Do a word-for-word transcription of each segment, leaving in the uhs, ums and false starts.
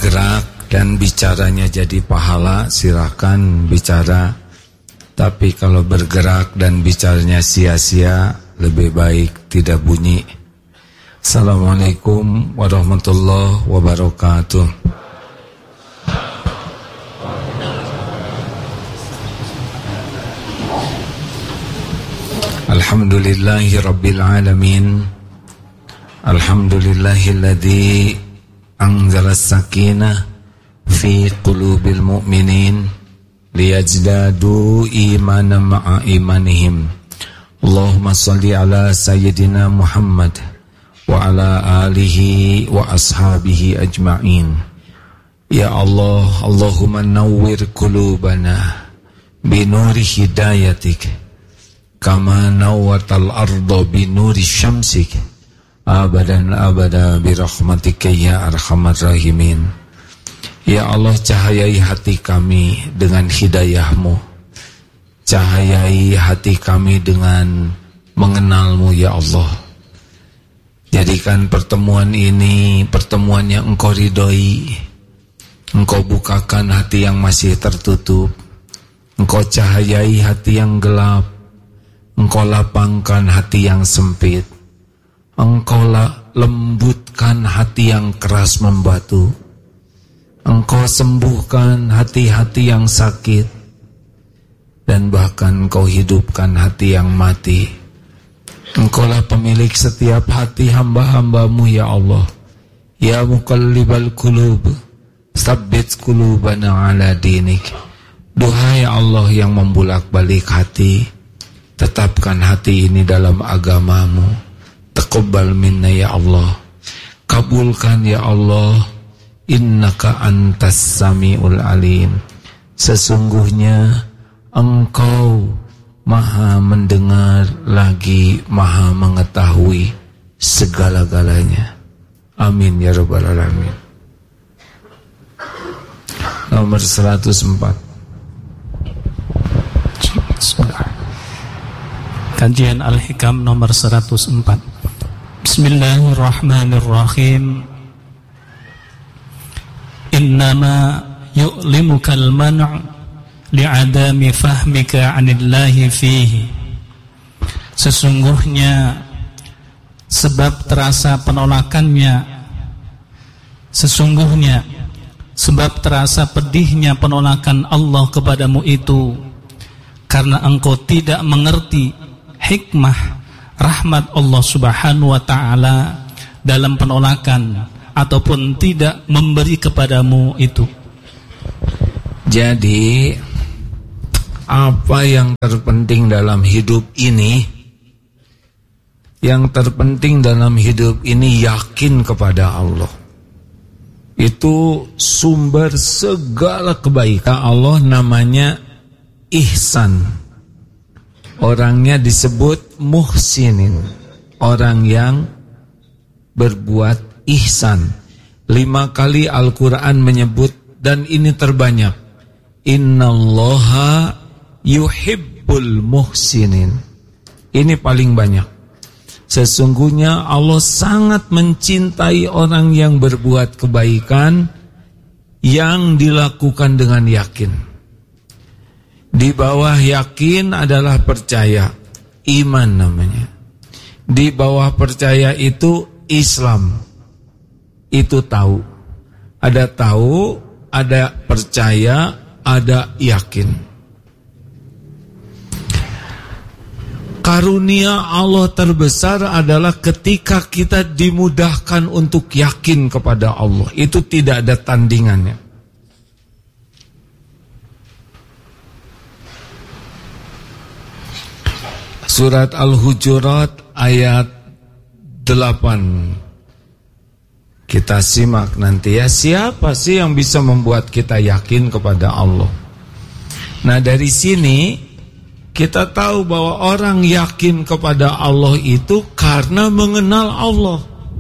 bergerak dan bicaranya jadi pahala, silakan bicara. Tapi kalau bergerak dan bicaranya sia-sia, lebih baik tidak bunyi. Assalamualaikum warahmatullahi wabarakatuh. Alhamdulillahi rabbil alamin. Alhamdulillahilladzi anzala as-sakinah fi qulubil mu'minin liyazdadu imanan ma'a imanihim. Allahumma salli ala sayyidina Muhammad wa ala alihi wa ashabihi ajma'in. Ya Allah, Allahumma nawwir qulubana binuri hidayatik kama nawwatal arda binuri syamsik abadan abada birahmatika ya arhamar rahimin. Ya Allah, cahayai hati kami dengan hidayah-Mu. Cahayai hati kami dengan mengenal-Mu ya Allah. Jadikan pertemuan ini pertemuan yang Engkau ridhoi. Engkau bukakan hati yang masih tertutup. Engkau cahayai hati yang gelap. Engkau lapangkan hati yang sempit. Engkau lembutkan hati yang keras membatu. Engkau sembuhkan hati-hati yang sakit. Dan bahkan Engkau hidupkan hati yang mati. Engkaulah pemilik setiap hati hamba-hamba-Mu ya Allah. Ya muqallibal qulub, tsabbit qulubana ala dinik. Duhai Allah yang membulak-balik hati, tetapkan hati ini dalam agama-Mu. Taqabbal minna ya Allah. Kabulkan ya Allah. Innaka antas samiul alim. Sesungguhnya Engkau Maha mendengar lagi Maha mengetahui segala-galanya. Amin ya rabbal alamin. Nomor seratus empat. Kajian Al-Hikam nomor seratus empat. Bismillahirrahmanirrahim. Innama yu'limukal man' li'adami fahmika 'anillahi fihi. Sesungguhnya sebab terasa penolakannya, sesungguhnya sebab terasa pedihnya penolakan Allah kepadamu itu karena engkau tidak mengerti hikmah rahmat Allah subhanahu wa ta'ala dalam penolakan ataupun tidak memberi kepadamu itu. Jadi apa yang terpenting dalam hidup ini? Yang terpenting dalam hidup ini yakin kepada Allah. Itu sumber segala kebaikan. Allah namanya ihsan. Orangnya disebut muhsinin, orang yang berbuat ihsan. Lima kali Al-Quran menyebut, dan ini terbanyak, innallaha yuhibbul muhsinin. Ini paling banyak. Sesungguhnya Allah sangat mencintai orang yang berbuat kebaikan yang dilakukan dengan yakin. Di bawah yakin adalah percaya, iman namanya. Di bawah percaya itu Islam. Itu tahu. Ada tahu, ada percaya, ada yakin. Karunia Allah terbesar adalah ketika kita dimudahkan untuk yakin kepada Allah. Itu tidak ada tandingannya. Surat Al-Hujurat ayat delapan. Kita simak nanti ya. Siapa sih yang bisa membuat kita yakin kepada Allah? Nah, dari sini kita tahu bahwa orang yakin kepada Allah itu karena mengenal Allah.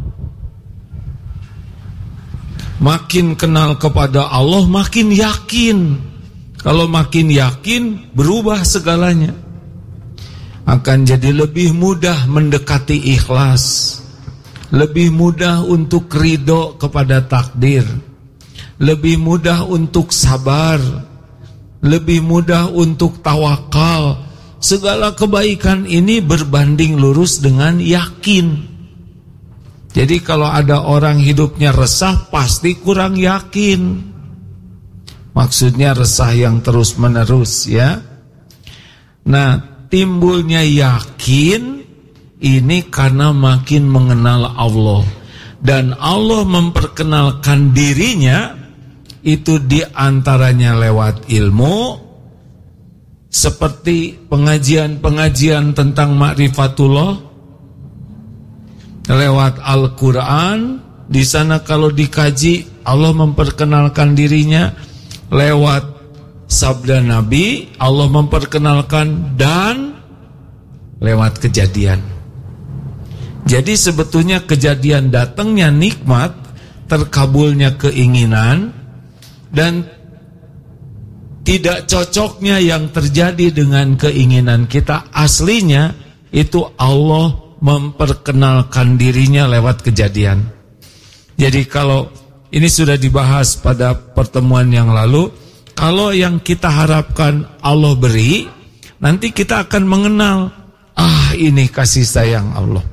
Makin kenal kepada Allah, makin yakin. Kalau makin yakin, berubah segalanya. Akan jadi lebih mudah mendekati ikhlas, lebih mudah untuk ridho kepada takdir, lebih mudah untuk sabar, lebih mudah untuk tawakal. Segala kebaikan ini berbanding lurus dengan yakin. Jadi kalau ada orang hidupnya resah, pasti kurang yakin. Maksudnya resah yang terus menerus, ya. Nah, timbulnya yakin ini karena makin mengenal Allah. Dan Allah memperkenalkan dirinya itu diantaranya lewat ilmu, seperti pengajian-pengajian tentang ma'rifatullah, lewat Al-Quran. Di sana kalau dikaji, Allah memperkenalkan dirinya. Lewat sabda Nabi, Allah memperkenalkan. Dan lewat kejadian. Jadi sebetulnya kejadian datangnya nikmat, terkabulnya keinginan, dan tidak cocoknya yang terjadi dengan keinginan kita, aslinya itu Allah memperkenalkan dirinya lewat kejadian. Jadi kalau ini sudah dibahas pada pertemuan yang lalu, kalau yang kita harapkan Allah beri, nanti kita akan mengenal, ah ini kasih sayang Allah.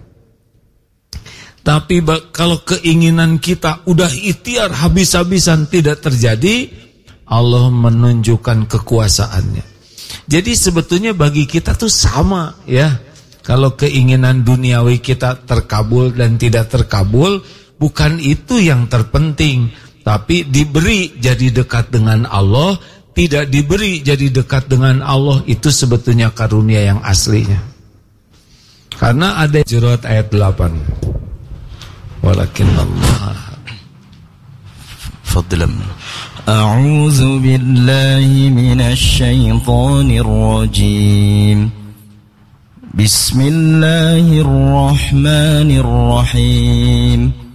Tapi kalau keinginan kita udah ikhtiar habis-habisan tidak terjadi, Allah menunjukkan kekuasaannya. Jadi sebetulnya bagi kita tuh sama, ya. Kalau keinginan duniawi kita terkabul dan tidak terkabul, bukan itu yang terpenting. Tapi diberi jadi dekat dengan Allah, tidak diberi jadi dekat dengan Allah, itu sebetulnya karunia yang aslinya. Karena ada Jurat ayat delapan. Walakin Allah Fadlan A'udzu billahi minasy syaithanir rajim. Bismillahirrahmanirrahim.